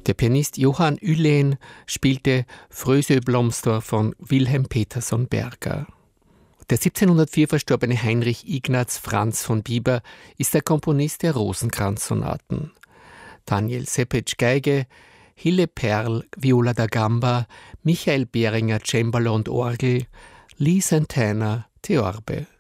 Der Pianist Johann Uihlen spielte Frösö-Blomster von Wilhelm Petersson Berger. Der 1704 verstorbene Heinrich Ignaz Franz von Bieber ist der Komponist der Rosenkranz-Sonaten. Daniel Sepetsch Geige, Hille Perl Viola da Gamba, Michael Behringer Cembalo und Orgel, Lee Santana Theorbe.